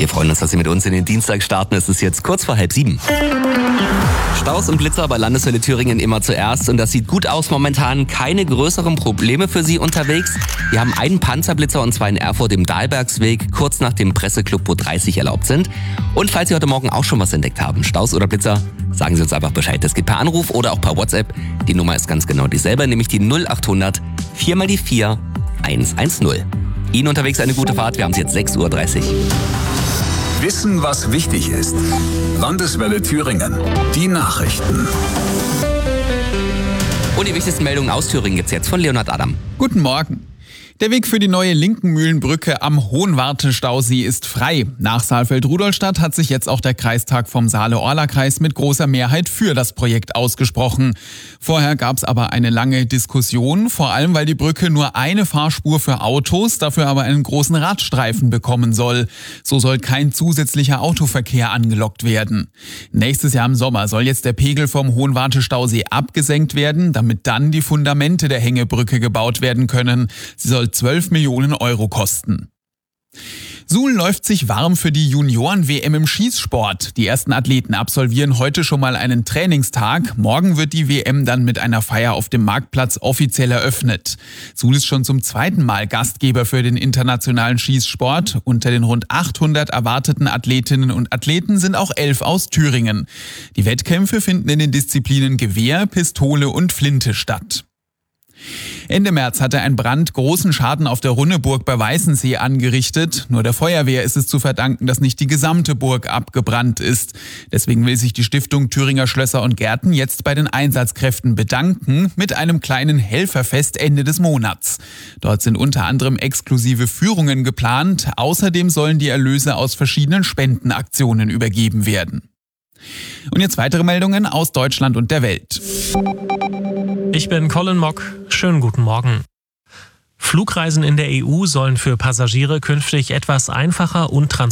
Wir freuen uns, dass Sie mit uns in den Dienstag starten. Es ist jetzt kurz vor 6:30. Staus und Blitzer bei Landeshölle Thüringen immer zuerst. Und das sieht gut aus momentan. Keine größeren Probleme für Sie unterwegs. Wir haben einen Panzerblitzer und zwei in Erfurt im Dahlbergsweg, kurz nach dem Presseclub, wo 30 erlaubt sind. Und falls Sie heute Morgen auch schon was entdeckt haben, Staus oder Blitzer, sagen Sie uns einfach Bescheid. Das geht per Anruf oder auch per WhatsApp. Die Nummer ist ganz genau dieselbe, nämlich die 0800 4 mal die 4 110. Ihnen unterwegs eine gute Fahrt. Wir haben es jetzt 6:30 Uhr. Wissen, was wichtig ist. Landeswelle Thüringen. Die Nachrichten. Und die wichtigsten Meldungen aus Thüringen gibt's jetzt von Leonhard Adam. Guten Morgen. Der Weg für die neue Linkenmühlenbrücke am Hohenwarte-Stausee ist frei. Nach Saalfeld-Rudolstadt hat sich jetzt auch der Kreistag vom Saale-Orla-Kreis mit großer Mehrheit für das Projekt ausgesprochen. Vorher gab es aber eine lange Diskussion, vor allem weil die Brücke nur eine Fahrspur für Autos, dafür aber einen großen Radstreifen bekommen soll. So soll kein zusätzlicher Autoverkehr angelockt werden. Nächstes Jahr im Sommer soll jetzt der Pegel vom Hohenwarte-Stausee abgesenkt werden, damit dann die Fundamente der Hängebrücke gebaut werden können. Sie soll 12 Millionen Euro kosten. Suhl läuft sich warm für die Junioren-WM im Schießsport. Die ersten Athleten absolvieren heute schon mal einen Trainingstag. Morgen wird die WM dann mit einer Feier auf dem Marktplatz offiziell eröffnet. Suhl ist schon zum zweiten Mal Gastgeber für den internationalen Schießsport. Unter den rund 800 erwarteten Athletinnen und Athleten sind auch 11 aus Thüringen. Die Wettkämpfe finden in den Disziplinen Gewehr, Pistole und Flinte statt. Ende März hatte ein Brand großen Schaden auf der Runneburg bei Weißensee angerichtet. Nur der Feuerwehr ist es zu verdanken, dass nicht die gesamte Burg abgebrannt ist. Deswegen will sich die Stiftung Thüringer Schlösser und Gärten jetzt bei den Einsatzkräften bedanken mit einem kleinen Helferfest Ende des Monats. Dort sind unter anderem exklusive Führungen geplant. Außerdem sollen die Erlöse aus verschiedenen Spendenaktionen übergeben werden. Und jetzt weitere Meldungen aus Deutschland und der Welt. Ich bin Colin Mock. Schönen guten Morgen. Flugreisen in der EU sollen für Passagiere künftig etwas einfacher und transparenter